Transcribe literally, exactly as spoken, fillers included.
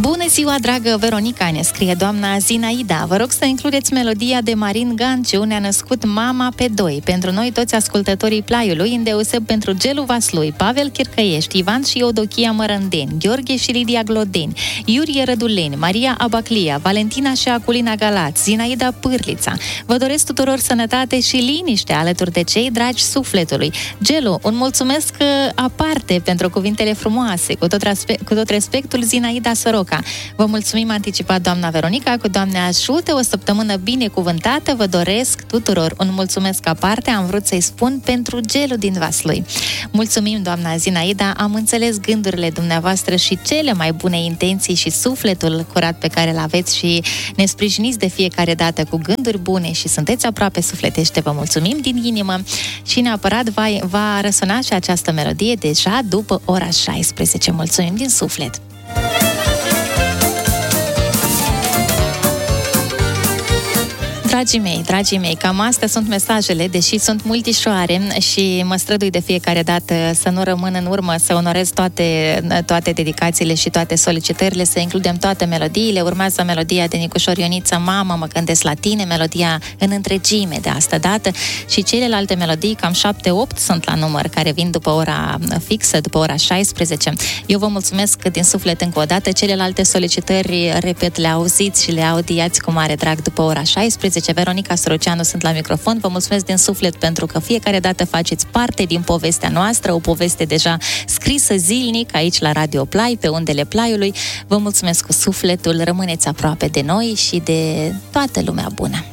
Bună ziua, dragă Veronica, ne scrie doamna Zinaida. Vă rog să includeți melodia de Marin Ganciu, Ne-a născut mama pe doi. Pentru noi, toți ascultătorii Plaiului, îndeoseb pentru Gelu Vaslui, Pavel Chircăiești, Ivan și Eudochia Mărândeni, Gheorghe și Lidia Glodeni, Iurie Răduleni, Maria Abaclia, Valentina și Aculina Galați, Zinaida Pârlița. Vă doresc tuturor sănătate și liniște alături de cei dragi sufletului. Gelu, un mulțumesc aparte pentru cuvintele frumoase, cu tot, respe- cu tot respectul, Zinaida Soroca. Vă mulțumim anticipat, doamna Veronica, cu Doamne ajută, o săptămână binecuvântată, vă doresc tuturor un mulțumesc aparte, am vrut să-i spun pentru Gelu din Vaslui. Mulțumim, doamna Zinaida, am înțeles gândurile dumneavoastră și cele mai bune intenții și sufletul curat pe care îl aveți și ne sprijiniți de fiecare dată cu gânduri bune și sunteți aproape sufletește, vă mulțumim din inimă și neapărat va, va răsuna și această melodie deja după ora șaisprezece. Mulțumim din suflet! Dragii mei, dragii mei, cam astea sunt mesajele, deși sunt multișoare și mă strădui de fiecare dată să nu rămân în urmă, să onorez toate, toate dedicațiile și toate solicitările, să includem toate melodiile. Urmează melodia de Nicușor Ioniță, Mama, mă gândesc la tine, melodia în întregime de asta dată și celelalte melodii, cam șapte opt sunt la număr, care vin după ora fixă, după ora șaisprezece. Eu vă mulțumesc din suflet încă o dată. Celelalte solicitări, repet, le auziți și le audiați cu mare drag după ora șaisprezece. Veronica Soroceanu sunt la microfon. Vă mulțumesc din suflet pentru că fiecare dată faceți parte din povestea noastră, o poveste deja scrisă zilnic aici la Radio Plai, pe undele Plaiului. Vă mulțumesc cu sufletul, rămâneți aproape de noi și de toată lumea bună.